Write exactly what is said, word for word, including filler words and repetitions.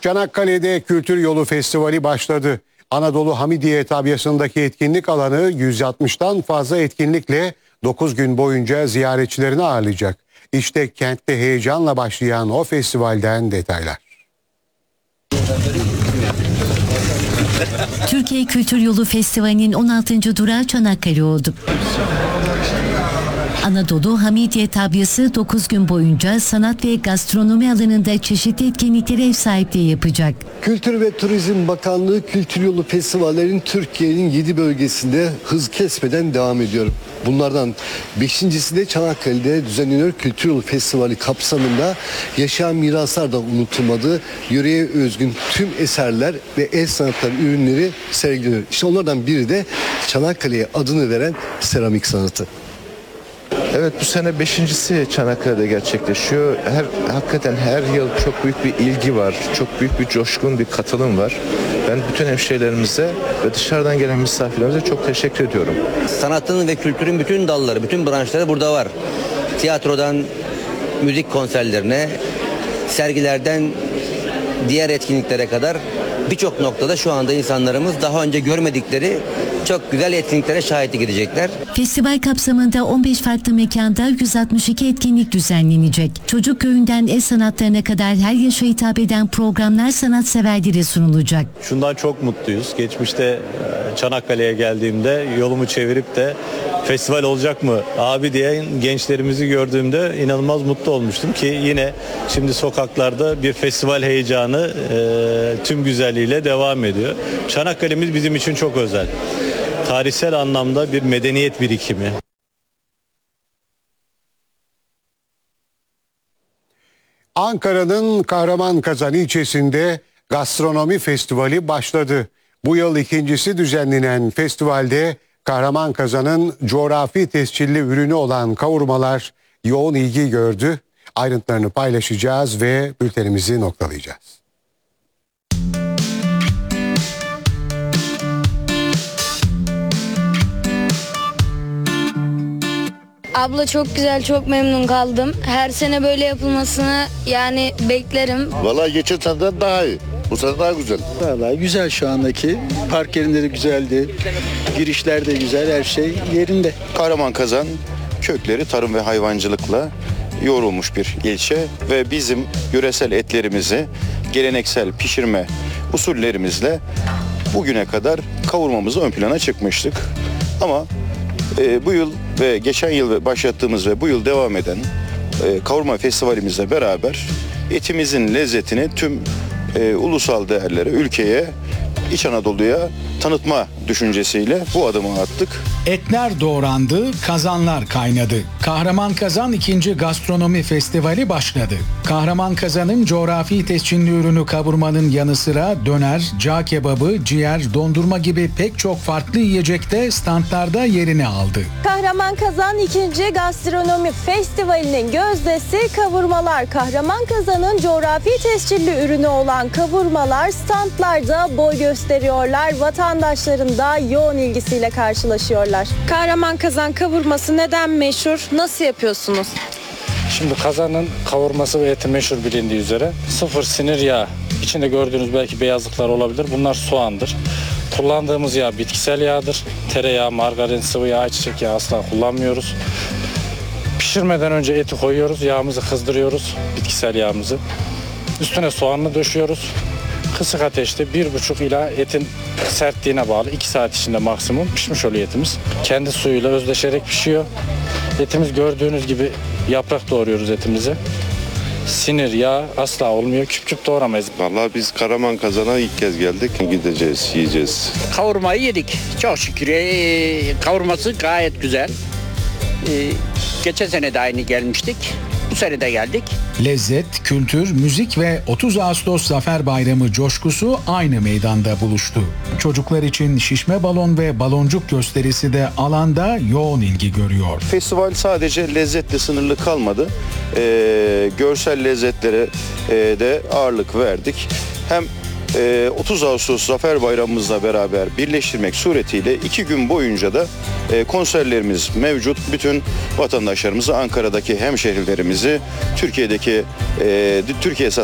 Çanakkale'de Kültür Yolu Festivali başladı. Anadolu Hamidiye tabyasındaki etkinlik alanı yüz altmıştan fazla etkinlikle dokuz gün boyunca ziyaretçilerini ağırlayacak. İşte kentte heyecanla başlayan o festivalden detaylar. Türkiye Kültür Yolu Festivali'nin on altıncı durağı Çanakkale oldu. Anadolu Hamidiye tabyası dokuz gün boyunca sanat ve gastronomi alanında çeşitli etkinliklere ev sahipliği yapacak. Kültür ve Turizm Bakanlığı Kültür Yolu Festivallerin Türkiye'nin yedi bölgesinde hız kesmeden devam ediyor. Bunlardan beşincisi de Çanakkale'de düzenleniyor. Kültür Yolu Festivali kapsamında yaşayan miraslar da unutulmadı. Yöreye özgün tüm eserler ve el sanatları ürünleri sergileniyor. İşte onlardan biri de Çanakkale'ye adını veren seramik sanatı. Evet, bu sene beşincisi Çanakkale'de gerçekleşiyor. Her, hakikaten her yıl çok büyük bir ilgi var. Çok büyük bir coşkun bir katılım var. Ben bütün hemşehrilerimize ve dışarıdan gelen misafirlerimize çok teşekkür ediyorum. Sanatın ve kültürün bütün dalları, bütün branşları burada var. Tiyatrodan müzik konserlerine, sergilerden diğer etkinliklere kadar birçok noktada şu anda insanlarımız daha önce görmedikleri çok güzel etkinliklere şahitlik edecekler. Festival kapsamında on beş farklı mekanda yüz altmış iki etkinlik düzenlenecek. Çocuk köyünden el sanatlarına kadar her yaşa hitap eden programlar sanatseverlere sunulacak. Şundan çok mutluyuz. Geçmişte Çanakkale'ye geldiğimde yolumu çevirip de festival olacak mı abi diye gençlerimizi gördüğümde inanılmaz mutlu olmuştum ki yine şimdi sokaklarda bir festival heyecanı e, tüm güzelliğiyle devam ediyor. Çanakkale'miz bizim için çok özel. Tarihsel anlamda bir medeniyet birikimi. Ankara'nın Kahramanmaraş ilçesinde gastronomi festivali başladı. Bu yıl ikincisi düzenlenen festivalde Kahramanmaraş'ın coğrafi tescilli ürünü olan kavurmalar yoğun ilgi gördü. Ayrıntılarını paylaşacağız ve bültenimizi noktalayacağız. Abla çok güzel, çok memnun kaldım. Her sene böyle yapılmasını yani beklerim. Vallahi geçen seneden daha iyi. Bu sene daha güzel. Vallahi güzel şu andaki. Park yerinde de güzeldi. Girişler de güzel, her şey yerinde. Kahramanmaraş kökleri tarım ve hayvancılıkla yoğrulmuş bir ilçe ve bizim yöresel etlerimizi geleneksel pişirme usullerimizle bugüne kadar kavurmamızı ön plana çıkmıştık. Ama e, bu yıl ve geçen yıl başlattığımız ve bu yıl devam eden e, kavurma festivalimizle beraber etimizin lezzetini tüm e, ulusal değerlere, ülkeye, İç Anadolu'ya tanıtma düşüncesiyle bu adımı attık. Etler doğrandı, kazanlar kaynadı. Kahramanmaraş ikinci Gastronomi Festivali başladı. Kahramanmaraş'ın coğrafi tescilli ürünü kavurmanın yanı sıra döner, cağ kebabı, ciğer, dondurma gibi pek çok farklı yiyecek de standlarda yerini aldı. Kahramanmaraş ikinci Gastronomi Festivali'nin gözdesi kavurmalar. Kahramanmaraş'ın coğrafi tescilli ürünü olan kavurmalar standlarda boy gösteriyorlar. Vatandaşların da yoğun ilgisiyle karşılaşıyorlar. Kahramanmaraş kavurması neden meşhur? Nasıl yapıyorsunuz? Şimdi kazanın kavurması ve eti meşhur bilindiği üzere. Sıfır sinir yağ. İçinde gördüğünüz belki beyazlıklar olabilir. Bunlar soğandır. Kullandığımız yağ bitkisel yağdır. Tereyağı, margarin, sıvı yağ, ayçiçek yağı asla kullanmıyoruz. Pişirmeden önce eti koyuyoruz. Yağımızı kızdırıyoruz. Bitkisel yağımızı. Üstüne soğanını döşüyoruz. Kısık ateşte bir buçuk ila etin sertliğine bağlı iki saat içinde maksimum pişmiş oluyor etimiz. Kendi suyuyla özdeşerek pişiyor. Etimiz gördüğünüz gibi yaprak doğruyoruz etimizi. Sinir, yağ asla olmuyor. Küp küp doğramayız. Vallahi biz Kahramanmaraş'a ilk kez geldik. Gideceğiz, yiyeceğiz. Kavurmayı yedik. Çok şükür. Ee, kavurması gayet güzel. Ee, geçen sene de aynı gelmiştik. Bu sene de geldik. Lezzet, kültür, müzik ve otuz Ağustos Zafer Bayramı coşkusu aynı meydanda buluştu. Çocuklar için şişme balon ve baloncuk gösterisi de alanda yoğun ilgi görüyor. Festival sadece lezzetle sınırlı kalmadı. Ee, görsel lezzetlere e, de ağırlık verdik. Hem e, otuz Ağustos Zafer Bayramımızla beraber birleştirmek suretiyle iki gün boyunca da e, konserlerimiz mevcut. Bütün vatandaşlarımızı, Ankara'daki hemşehrilerimizi, Türkiye'deki e, Türkiye